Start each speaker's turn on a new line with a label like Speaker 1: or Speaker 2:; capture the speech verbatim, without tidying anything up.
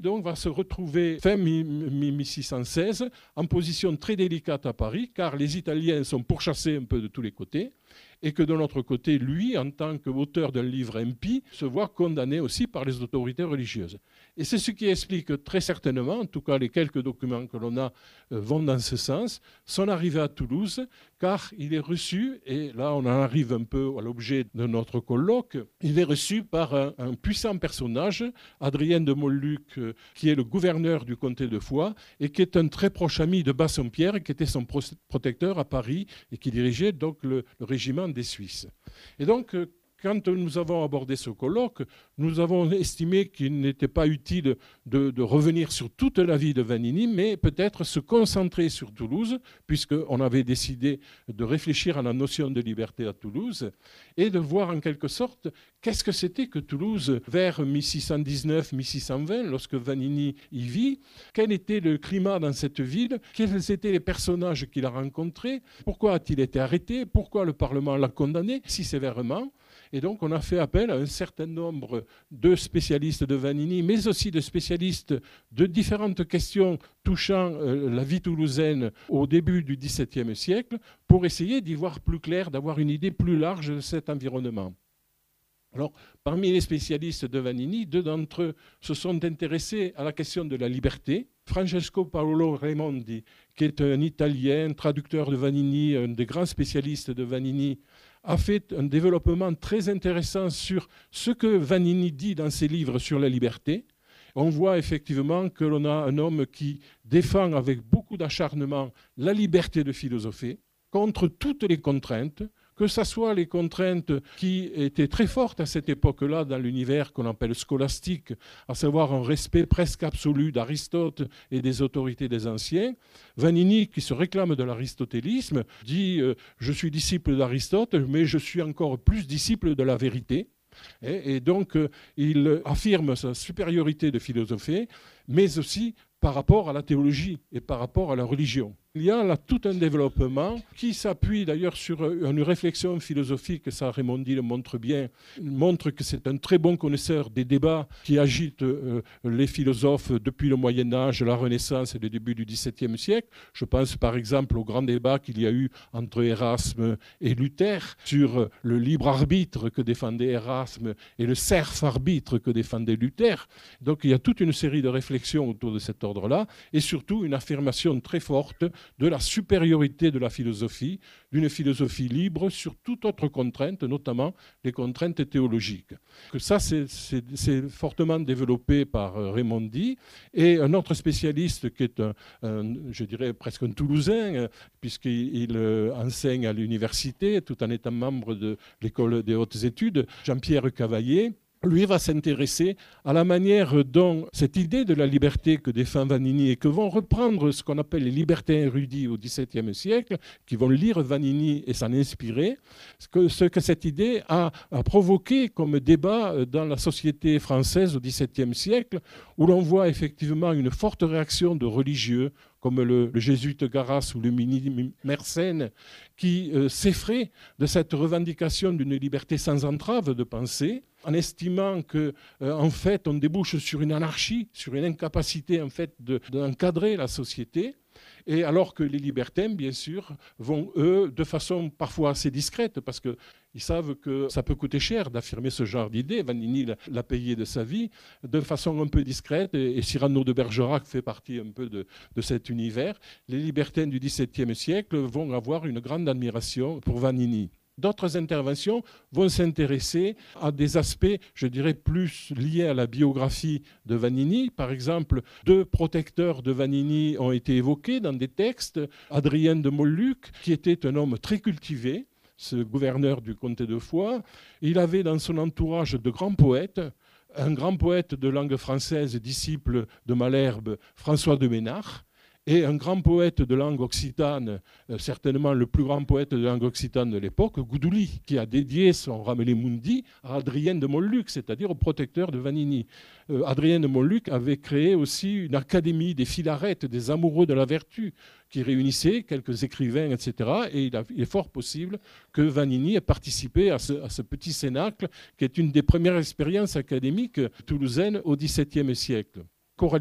Speaker 1: Donc va se retrouver fin mille six cent seize en position très délicate à Paris, car les Italiens sont pourchassés un peu de tous les côtés, et que de l'autre côté, lui, en tant qu'auteur d'un livre impie, se voit condamné aussi par les autorités religieuses. Et c'est ce qui explique très certainement, en tout cas les quelques documents que l'on a euh, vont dans ce sens, son arrivée à Toulouse, car il est reçu, et là on en arrive un peu à l'objet de notre colloque, il est reçu par un, un puissant personnage, Adrien de Montluc, euh, qui est le gouverneur du comté de Foix, et qui est un très proche ami de Bassompierre, qui était son pro- protecteur à Paris, et qui dirigeait donc le, le régiment des Suisses. Et donc, quand nous avons abordé ce colloque, nous avons estimé qu'il n'était pas utile de, de revenir sur toute la vie de Vanini, mais peut-être se concentrer sur Toulouse, puisqu'on avait décidé de réfléchir à la notion de liberté à Toulouse, et de voir en quelque sorte qu'est-ce que c'était que Toulouse vers mille six cent dix-neuf mille six cent vingt, lorsque Vanini y vit, quel était le climat dans cette ville, quels étaient les personnages qu'il a rencontrés, pourquoi a-t-il été arrêté, pourquoi le Parlement l'a condamné si sévèrement. Et donc, on a fait appel à un certain nombre de spécialistes de Vanini, mais aussi de spécialistes de différentes questions touchant euh, la vie toulousaine au début du dix-septième siècle, pour essayer d'y voir plus clair, d'avoir une idée plus large de cet environnement. Alors, parmi les spécialistes de Vanini, deux d'entre eux se sont intéressés à la question de la liberté. Francesco Paolo Raimondi, qui est un Italien, traducteur de Vanini, un des grands spécialistes de Vanini, a fait un développement très intéressant sur ce que Vanini dit dans ses livres sur la liberté. On voit effectivement que l'on a un homme qui défend avec beaucoup d'acharnement la liberté de philosopher contre toutes les contraintes, que ce soit les contraintes qui étaient très fortes à cette époque-là dans l'univers qu'on appelle scolastique, à savoir un respect presque absolu d'Aristote et des autorités des anciens. Vanini, qui se réclame de l'aristotélisme, dit euh, « Je suis disciple d'Aristote, mais je suis encore plus disciple de la vérité ». Et, et donc, euh, il affirme sa supériorité de philosopher, mais aussi par rapport à la théologie et par rapport à la religion. Il y a là tout un développement qui s'appuie d'ailleurs sur une réflexion philosophique, ça Raimondi le montre bien, montre que c'est un très bon connaisseur des débats qui agitent euh, les philosophes depuis le Moyen-Âge, la Renaissance et le début du dix-septième siècle. Je pense par exemple au grand débat qu'il y a eu entre Erasme et Luther sur le libre arbitre que défendait Erasme et le serf arbitre que défendait Luther. Donc il y a toute une série de réflexions autour de cet ordre-là et surtout une affirmation très forte de la supériorité de la philosophie, d'une philosophie libre sur toute autre contrainte, notamment les contraintes théologiques. Que ça, c'est, c'est, c'est fortement développé par Raimondi. Et un autre spécialiste qui est, un, un, je dirais, presque un Toulousain, puisqu'il il enseigne à l'université, tout en étant membre de l'école des hautes études, Jean-Pierre Cavaillé, lui va s'intéresser à la manière dont cette idée de la liberté que défend Vanini et que vont reprendre ce qu'on appelle les libertins érudits au dix-septième siècle, qui vont lire Vanini et s'en inspirer, ce que, ce que cette idée a, a provoqué comme débat dans la société française au dix-septième siècle, où l'on voit effectivement une forte réaction de religieux, comme le, le jésuite Garas ou le mini Mersenne, qui euh, s'effraient de cette revendication d'une liberté sans entrave de pensée, en estimant que, euh, en fait, on débouche sur une anarchie, sur une incapacité, en fait, de, d'encadrer la société. Et alors que les libertins, bien sûr, vont, eux, de façon parfois assez discrète, parce qu'ils savent que ça peut coûter cher d'affirmer ce genre d'idée. Vanini l'a payé de sa vie, de façon un peu discrète, et, et Cyrano de Bergerac fait partie un peu de, de cet univers. Les libertins du dix-septième siècle vont avoir une grande admiration pour Vanini. D'autres interventions vont s'intéresser à des aspects, je dirais, plus liés à la biographie de Vanini. Par exemple, deux protecteurs de Vanini ont été évoqués dans des textes. Adrien de Montluc, qui était un homme très cultivé, ce gouverneur du comté de Foix. Il avait dans son entourage de grands poètes. Un grand poète de langue française, disciple de Malherbe, François de Ménard. Et un grand poète de langue occitane, euh, certainement le plus grand poète de langue occitane de l'époque, Goudouli, qui a dédié son Ramele Mundi à Adrien de Montluc, c'est-à-dire au protecteur de Vanini. Euh, Adrien de Montluc avait créé aussi une académie des philarettes, des amoureux de la vertu, qui réunissait quelques écrivains, et cetera. Et il, a, il est fort possible que Vanini ait participé à ce, à ce petit cénacle, qui est une des premières expériences académiques toulousaines au dix-septième siècle.